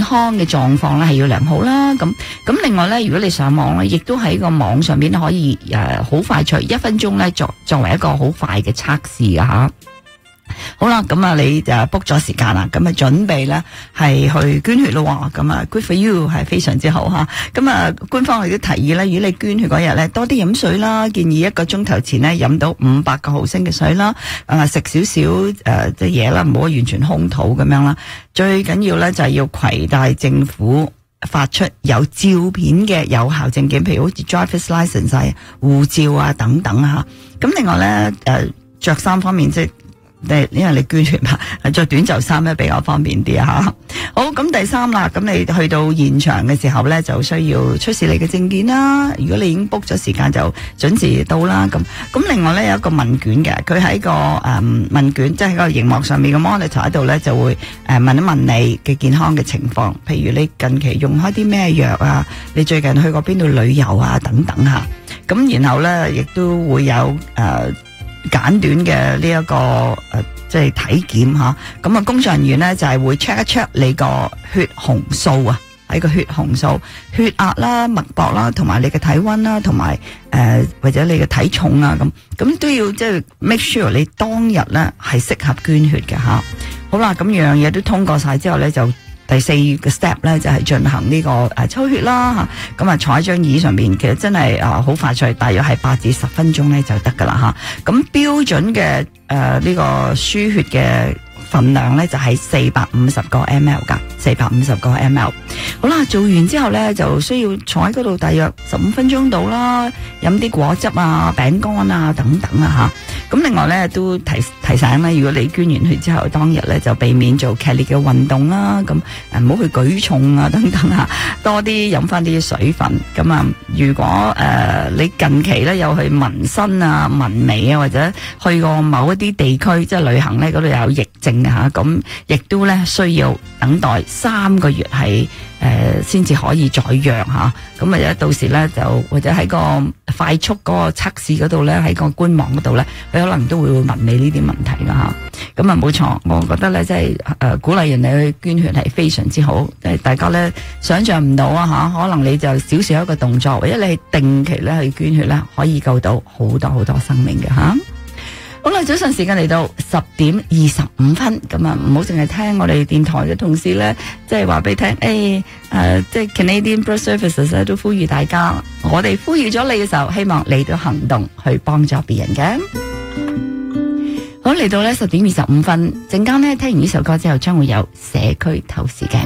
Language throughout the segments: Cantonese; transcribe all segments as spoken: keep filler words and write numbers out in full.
康嘅狀況咧係要良好啦。咁咁另外咧，如果你上網咧，亦都喺個網上邊可以誒好快脆一分鐘咧作作為一個好快嘅測試啊吓。好啦，咁啊你就 book 咗時間啦，咁啊準備咧係去捐血咯，咁啊 good for you 係非常之好吓。咁啊官方亦都提議咧，如果你捐血嗰日咧多啲飲水啦，建議一個鐘頭前咧飲到五百個毫升嘅水啦，啊食少少誒即係嘢啦，唔好完全空肚咁樣啦。最緊要咧就係要攜帶政府發出有照片嘅有效證件，譬如好似 driver's license 啊、護照啊等等吓。咁另外咧誒着衫方面即係。因為你捐血嘛，着短袖衫咧比較方便啲啊。好，咁第三啦，咁你去到現場嘅時候咧，就需要出示你嘅證件啦。如果你已經 book 咗時間，就準時到啦。咁咁另外咧有一個問卷嘅，佢喺個誒、嗯、問卷，即係喺個熒幕上面嘅 monitor 喺度咧，就會誒問一問你嘅健康嘅情況，譬如你近期用開啲咩藥啊，你最近去過邊度旅遊啊等等吓。咁然後咧亦都會有誒。呃簡短嘅呢一個誒，即係體檢吓，咁啊工作人員咧就係會 check 一 check 你個血紅素啊，喺個血紅素、血壓啦、脈搏啦，同埋你嘅體溫啦，同埋誒或者你嘅體重啊，咁咁都要即係 make sure 你當日咧係適合捐血嘅吓。好啦，咁樣嘢都通過晒之後咧就。第四個 step 咧就係進行呢個誒抽血啦吓，咁啊坐喺張椅上面，其實真係啊好快脆，大約係八至十分鐘咧就得噶啦吓。咁標準嘅誒呢個輸血嘅份量咧就係四百五十個 ml 噶，四百五十個 ml。好啦，做完之後咧就需要坐喺嗰度大約十五分鐘到啦，飲啲果汁啊、餅乾啊等等啊吓。咁另外咧都提提醒咧，如果你捐完血之後當日咧就避免做劇烈嘅運動啦，咁誒唔好去舉重啊等等啊，多啲飲翻啲水分。咁啊，如果誒、呃、你近期咧有去紋身啊、紋眉啊，或者去過某一啲地區即係旅行咧，嗰度有疫症啊吓，咁亦都咧需要等待三個月係誒先至可以再約吓。咁啊，到時咧就或者喺個快速嗰個測試嗰度咧，喺個官網嗰度咧，佢可能都會問你呢啲問題噶吓。咁啊冇錯，我覺得咧即係誒鼓勵人哋去捐血係非常之好。誒大家咧想象唔到啊吓，可能你就少少一個動作，或者你定期咧去捐血咧，可以救到好多好多生命嘅吓。好啦，早上時間嚟到十點二十五分，咁啊唔好淨係聽我哋電台嘅同事咧，即係話俾你聽，誒、哎、誒、呃，即係 Canadian Blood Services 咧都呼籲大家，我哋呼籲咗你嘅時候，希望你都行動去幫助別人嘅。好，嚟到咧十點二十五分，陣間咧聽完呢首歌之後，將會有社區透視鏡，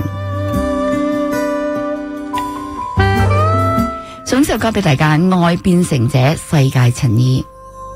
送首歌俾大家，愛變成這世界陳意。